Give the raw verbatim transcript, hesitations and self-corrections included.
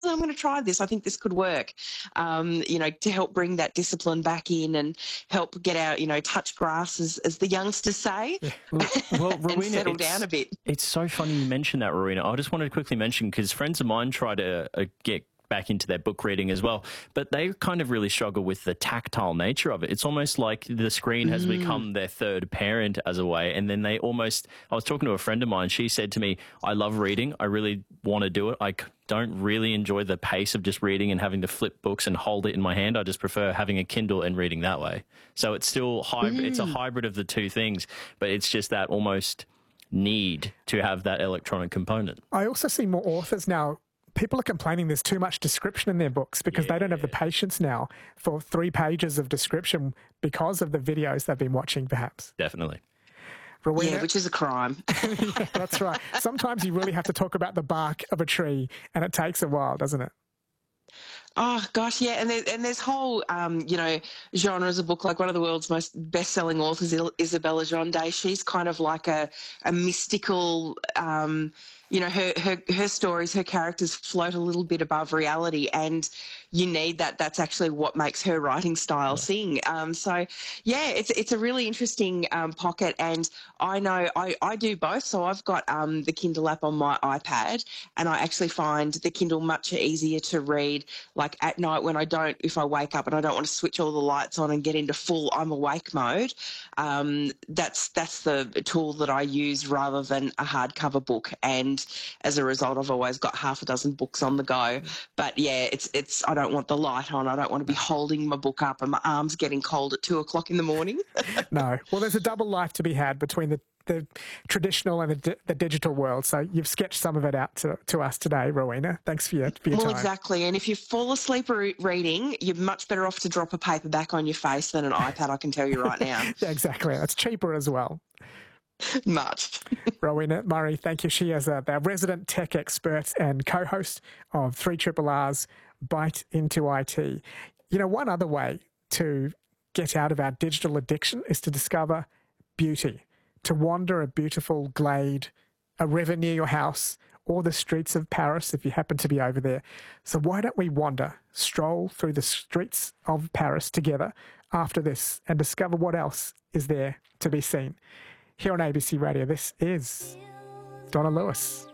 I'm going to try this. I think this could work, um, you know, to help bring that discipline back in and help get out, you know, touch grass, as, as the youngsters say, Yeah. Well, and Rowena, settle it's, down a bit. it's so funny you mentioned that, Rowena. I just wanted to quickly mention, because friends of mine try to uh, get back into their book reading as well, but they kind of really struggle with the tactile nature of it. It's almost like the screen has Mm. become their third parent as a way, and then they almost, I was talking to a friend of mine, she said to me, I love reading, I really want to do it, I don't really enjoy the pace of just reading and having to flip books and hold it in my hand. I just prefer having a Kindle and reading that way. So it's still hybrid, mm. it's a hybrid of the two things, but it's just that almost need to have that electronic component. I also see more authors now. People are complaining there's too much description in their books because yeah. they don't have the patience now for three pages of description because of the videos they've been watching, perhaps. Definitely. Rowena? Yeah, which is a crime. Yeah, that's right. Sometimes you really have to talk about the bark of a tree, and it takes a while, doesn't it? Oh gosh, yeah, and there, and there's whole um, you know, genres of book. Like one of the world's most best-selling authors, Isabella Jonde. She's kind of like a a mystical. Um, you know, her, her her stories, her characters float a little bit above reality, and you need that. That's actually what makes her writing style sing. Um, so, yeah, it's it's a really interesting um, pocket, and I know I, I do both. So I've got um, the Kindle app on my iPad, and I actually find the Kindle much easier to read, like at night when I don't, if I wake up and I don't want to switch all the lights on and get into full I'm awake mode. Um, that's that's the tool that I use rather than a hardcover book, and as a result, I've always got half a dozen books on the go. But yeah, it's it's. I don't want the light on. I don't want to be holding my book up and my arms getting cold at two o'clock in the morning. No. Well, there's a double life to be had between the, the traditional and the, di- the digital world. So you've sketched some of it out to, to us today, Rowena. Thanks for your, for your well, time. Exactly. And if you fall asleep re- reading, you're much better off to drop a paperback on your face than an iPad, I can tell you right now. Yeah, exactly. That's cheaper as well. Much. Rowena Murray, thank you. She is a, our resident tech expert and co-host of three R R R's Bite into I T. You know, one other way to get out of our digital addiction is to discover beauty, to wander a beautiful glade, a river near your house, or the streets of Paris if you happen to be over there. So why don't we wander, stroll through the streets of Paris together after this and discover what else is there to be seen? Here on A B C Radio, this is Donna Lewis.